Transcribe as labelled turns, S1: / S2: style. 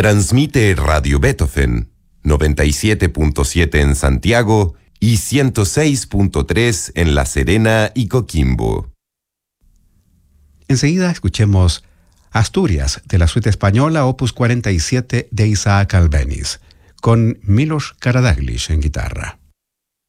S1: Transmite Radio Beethoven, 97.7 en Santiago y 106.3 en La Serena y Coquimbo.
S2: Enseguida escuchemos Asturias, de la suite española Opus 47 de Isaac Albéniz, con Milos Karadáglis en guitarra.